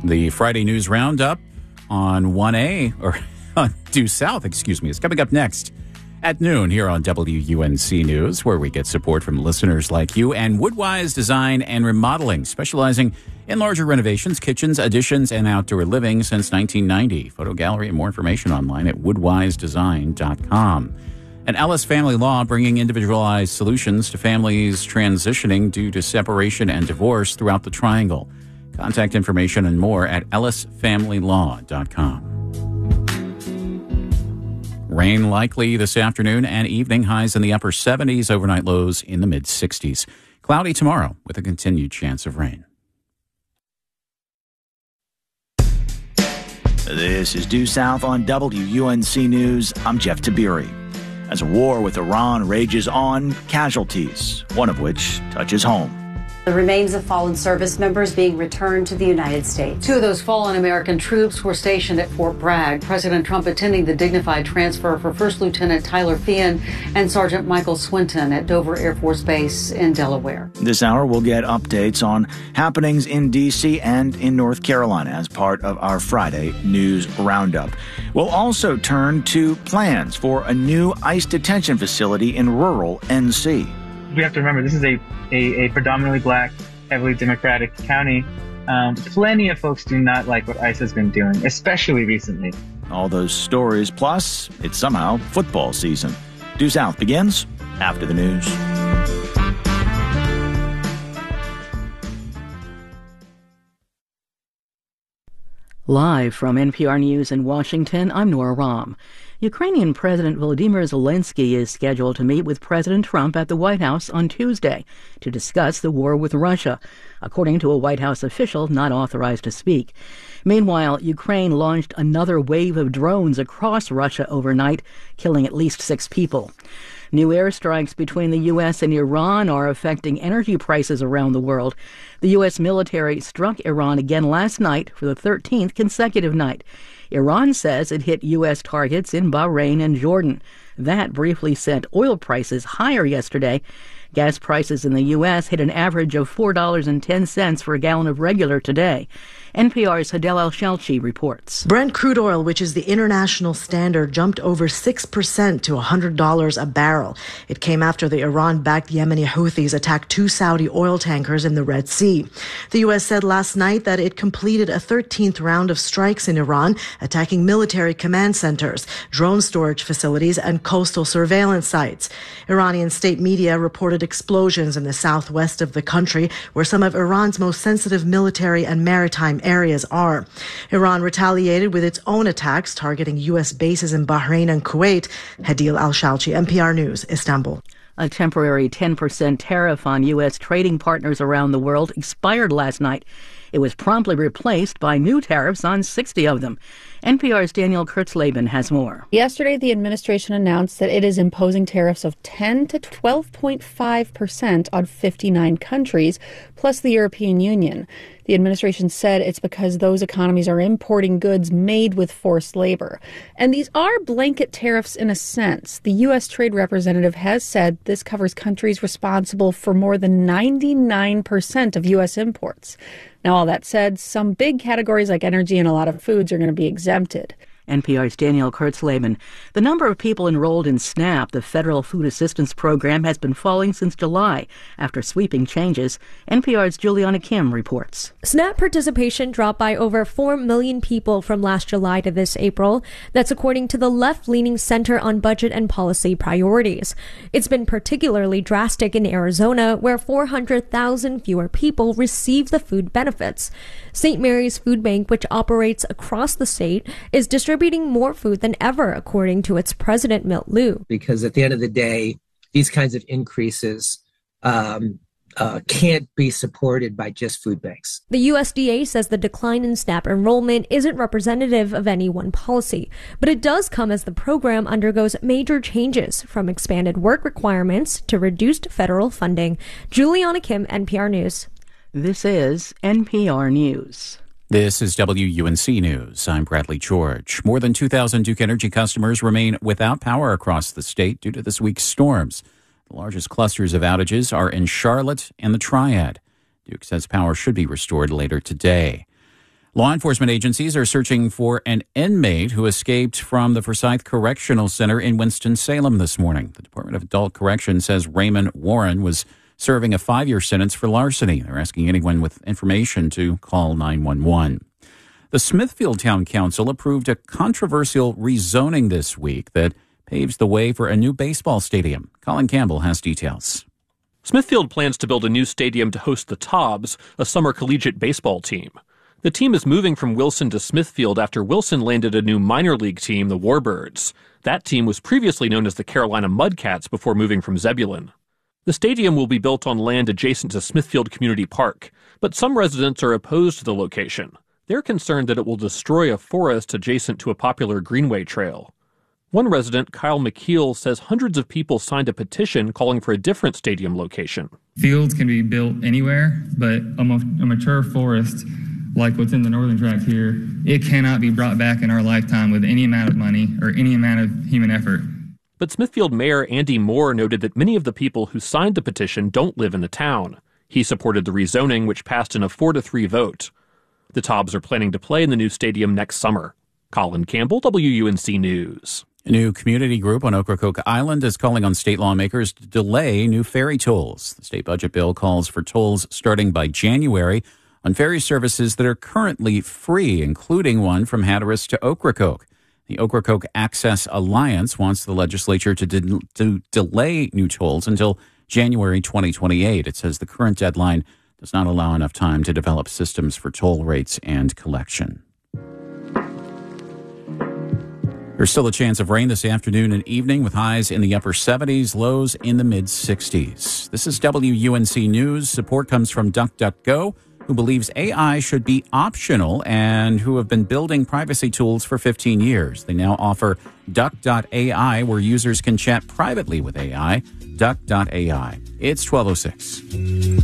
The Friday News Roundup on 1A, or on Due South, is coming up next at noon here on WUNC News, where we get support from listeners like you, and Woodwise Design and Remodeling, specializing in larger renovations, kitchens, additions, and outdoor living since 1990. Photo gallery and more information online at woodwisedesign.com. And Ellis Family Law, bringing individualized solutions to families transitioning due to separation and divorce throughout the Triangle. Contact information and more at ellisfamilylaw.com. Rain likely this afternoon and evening, highs in the upper 70s, overnight lows in the mid-60s. Cloudy tomorrow with a continued chance of rain. This is Due South on WUNC News. I'm Jeff Tabiri. As a war with Iran rages on, casualties, one of which touches home. The remains of fallen service members being returned to the United States. Two of those fallen American troops were stationed at Fort Bragg. President Trump attending the dignified transfer for First Lieutenant Tyler Feehan and Sergeant Michael Swinton at Dover Air Force Base in Delaware. This hour, we'll get updates on happenings in D.C. and in North Carolina as part of our Friday News Roundup. We'll also turn to plans for a new ICE detention facility in rural N.C. We have to remember this is a predominantly black, heavily Democratic county. Plenty of folks do not like what ICE has been doing, especially recently. All those stories, plus it's somehow football season. Due South begins after the news. Live from NPR News in Washington, I'm Nora Rahm. Ukrainian President Volodymyr Zelensky is scheduled to meet with President Trump at the White House on Tuesday to discuss the war with Russia, according to a White House official not authorized to speak. Meanwhile, Ukraine launched another wave of drones across Russia overnight, killing at least 6 people. New airstrikes between the U.S. and Iran are affecting energy prices around the world. The U.S. military struck Iran again last night for the 13th consecutive night. Iran says it hit U.S. targets in Bahrain and Jordan. That briefly sent oil prices higher yesterday. Gas prices in the U.S. hit an average of $4.10 for a gallon of regular today. NPR's Hadel Al-Shalchi reports. Brent crude oil, which is the international standard, jumped over 6% to $100 a barrel. It came after the Iran-backed Yemeni Houthis attacked 2 Saudi oil tankers in the Red Sea. The U.S. said last night that it completed a 13th round of strikes in Iran, attacking military command centers, drone storage facilities, and coastal surveillance sites. Iranian state media reported explosions in the southwest of the country, where some of Iran's most sensitive military and maritime areas are. Iran retaliated with its own attacks targeting U.S. bases in Bahrain and Kuwait. Hadil Al-Shalchi, NPR News, Istanbul. A temporary 10% tariff on U.S. trading partners around the world expired last night. It was promptly replaced by new tariffs on 60 of them. NPR's Daniel Kurtzleben has more. Yesterday, the administration announced that it is imposing tariffs of 10 to 12.5% on 59 countries, plus the European Union. The administration said it's because those economies are importing goods made with forced labor. And these are blanket tariffs in a sense. The U.S. Trade Representative has said this covers countries responsible for more than 99% of U.S. imports. Now, all that said, some big categories like energy and a lot of foods are going to be exempted. NPR's Daniel Kurtzleben. The number of people enrolled in SNAP, the Federal Food Assistance Program, has been falling since July after sweeping changes. NPR's Juliana Kim reports. SNAP participation dropped by over 4 million people from last July to this April. That's according to the left-leaning Center on Budget and Policy Priorities. It's been particularly drastic in Arizona, where 400,000 fewer people receive the food benefits. St. Mary's Food Bank, which operates across the state, is distributing more food than ever, according to its president, Milt Liu. Because at the end of the day, these kinds of increases can't be supported by just food banks. The USDA says the decline in SNAP enrollment isn't representative of any one policy, but it does come as the program undergoes major changes, from expanded work requirements to reduced federal funding. Juliana Kim, NPR News. This is NPR News. This is WUNC News. I'm Bradley George. More than 2,000 Duke Energy customers remain without power across the state due to this week's storms. The largest clusters of outages are in Charlotte and the Triad. Duke says power should be restored later today. Law enforcement agencies are searching for an inmate who escaped from the Forsyth Correctional Center in Winston-Salem this morning. The Department of Adult Correction says Raymond Warren was serving a 5-year sentence for larceny. They're asking anyone with information to call 911. The Smithfield Town Council approved a controversial rezoning this week that paves the way for a new baseball stadium. Colin Campbell has details. Smithfield plans to build a new stadium to host the Tobbs, a summer collegiate baseball team. The team is moving from Wilson to Smithfield after Wilson landed a new minor league team, the Warbirds. That team was previously known as the Carolina Mudcats before moving from Zebulon. The stadium will be built on land adjacent to Smithfield Community Park, but some residents are opposed to the location. They're concerned that it will destroy a forest adjacent to a popular greenway trail. One resident, Kyle McKeel, says hundreds of people signed a petition calling for a different stadium location. Fields can be built anywhere, but a mature forest, like what's in the Northern Tract here, it cannot be brought back in our lifetime with any amount of money or any amount of human effort. But Smithfield Mayor Andy Moore noted that many of the people who signed the petition don't live in the town. He supported the rezoning, which passed in a 4-3 vote. The Tobbs are planning to play in the new stadium next summer. Colin Campbell, WUNC News. A new community group on Ocracoke Island is calling on state lawmakers to delay new ferry tolls. The state budget bill calls for tolls starting by January on ferry services that are currently free, including one from Hatteras to Ocracoke. The Ocracoke Access Alliance wants the legislature to delay new tolls until January 2028. It says the current deadline does not allow enough time to develop systems for toll rates and collection. There's still a chance of rain this afternoon and evening with highs in the upper 70s, lows in the mid-60s. This is WUNC News. Support comes from DuckDuckGo, who believes AI should be optional and who have been building privacy tools for 15 years. They now offer Duck.ai, where users can chat privately with AI. Duck.ai. It's 12:06.